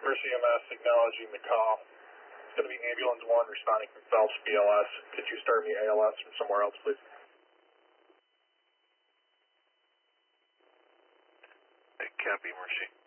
Mercy MS acknowledging the call. It's going to be Ambulance 1 responding from Phelps BLS. Could you start me ALS from somewhere else, please? It can't be Mercy.